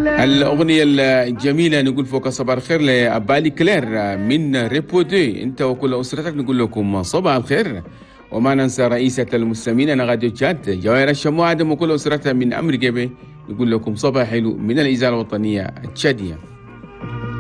الأغنية الجميلة نقول فوق صباح الخير لأبالي كلير من ريبو دي. أنت وكل أسرتك نقول لكم صباح الخير. وما ننسى رئيسة المستمعين أنا غاديو تشاد جواهر الشموع آدم وكل أسرتها من أمريكا نقول لكم صباح حلو من الإذاعة الوطنية التشادية.